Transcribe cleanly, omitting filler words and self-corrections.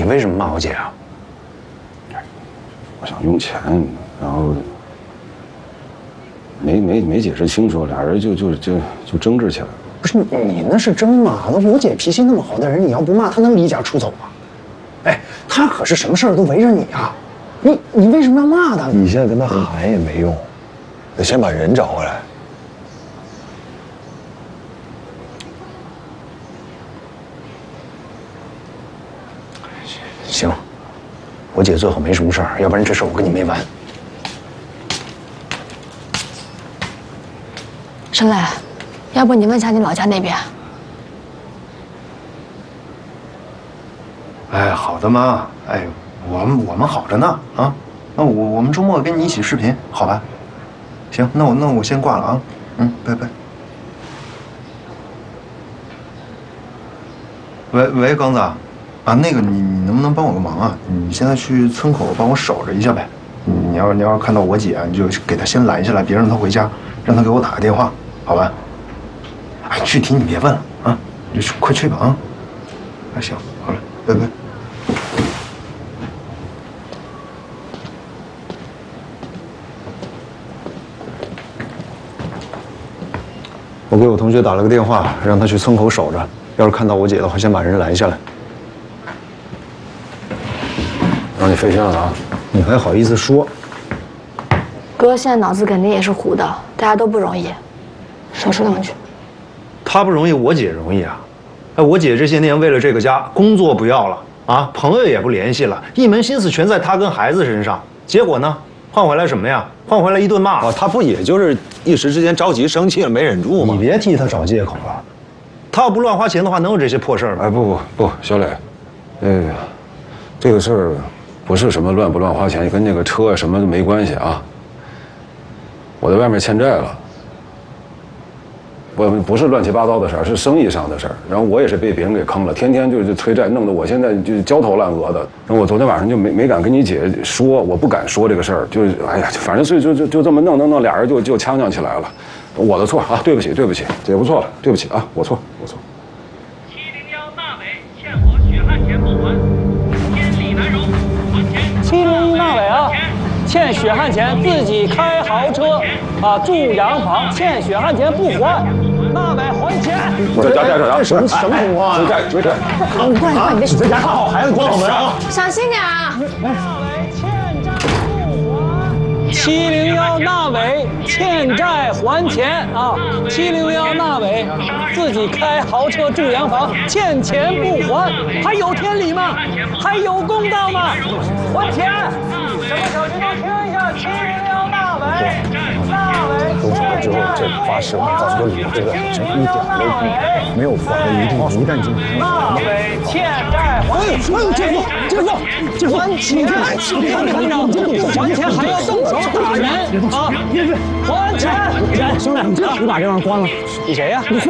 为什么骂我姐啊？ 我想用钱，然后没解释清楚，俩人就争执起来了。 不是你那是争嘛？那我姐脾气那么好的人，你要不骂她能离家出走吗？哎，她可是什么事儿都围着你啊！你为什么要骂她呢？ 你现在跟她喊也没用，得先把人找回来。 行，我姐最好没什么事儿，要不然这事我跟你没完。 沈磊，要不你问下你老家那边？ 哎，好的妈，哎，我们好着呢啊，那我们周末跟你一起视频，好吧？行，那我先挂了啊，拜拜。喂，刚子，啊，那个你能不能帮我个忙啊？你现在去村口帮我守着一下呗。你要看到我姐，你就给她先拦下来，别让她回家，让她给我打个电话，好吧？哎，具体你别问了啊，你就快去吧啊。哎，行，好了，拜拜。 我给我同学打了个电话，让他去村口守着，要是看到我姐的话，先把人拦下来。 让你费心了啊！ 你还好意思说？ 哥现在脑子肯定也是糊的，大家都不容易，少说两句。 他不容易，我姐容易啊！哎，我姐这些年为了这个家，工作不要了啊，朋友也不联系了，一门心思全在她跟孩子身上。结果呢，换回来什么呀？换回来一顿骂。 哦，他不也就是一时之间着急生气了，没忍住吗？ 你别替他找借口了。 他要不乱花钱的话，能有这些破事儿吗？ 哎，不，小磊，这个事儿不是什么乱不乱花钱，跟那个车什么都没关系啊。我在外面欠债了。不是乱七八糟的事儿，是生意上的事儿。然后我也是被别人给坑了，天天就催债，弄得我现在就焦头烂额的。然后我昨天晚上就没敢跟你姐说，我不敢说这个事儿，就是哎呀，反正就这么弄，俩人就呛起来了。我的错啊，对不起，姐夫错了，对不起啊，我错。 701大伟欠我血汗钱不还，千里难容，还钱。 701大伟啊，欠血汗钱，自己开豪车啊，住洋房，欠血汗钱不还。大伟还钱！ 这什么情况啊？追债！ 快，你别在家看好孩子，关好门啊！ 小心点啊！ 大伟欠债不还！701大伟欠债还钱啊！701大伟自己开豪车住洋房，欠钱不还，还有天理吗？还有公道吗？还钱！什么小区都听一下，701大伟， 都出来之后，这发誓到时候理这个什么一点都没有还的余地，一旦今天大伟欠债还钱！姐夫，还钱！不还钱还要动手打人啊！还钱！兄弟，你把这玩意儿关了。你谁呀？